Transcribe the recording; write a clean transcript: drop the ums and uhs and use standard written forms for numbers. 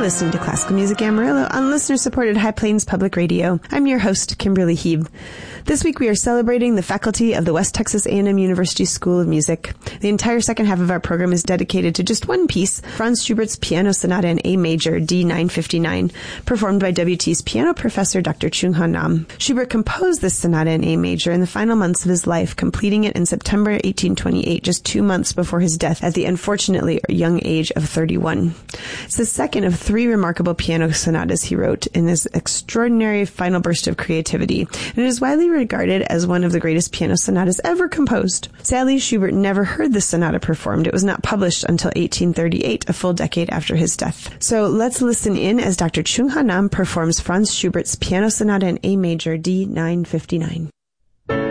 listening to Classical Music Amarillo on listener-supported High Plains Public Radio. I'm your host, Kimberly Heeb. This week we are celebrating the faculty of the West Texas A&M University School of Music. The entire second half of our program is dedicated to just one piece, Franz Schubert's Piano Sonata in A Major, D959, performed by WT's piano professor, Dr. Chung-Ha Nam. Schubert composed this sonata in A Major in the final months of his life, completing it in September 1828, just 2 months before his death at the unfortunately young age of 31. It's the second of 3 remarkable piano sonatas he wrote in this extraordinary final burst of creativity, and it is widely regarded as one of the greatest piano sonatas ever composed. Sadly, Schubert never heard this sonata performed. It was not published until 1838, a full decade after his death. So let's listen in as Dr. Chung-Ha Nam performs Franz Schubert's Piano Sonata in A Major, D959.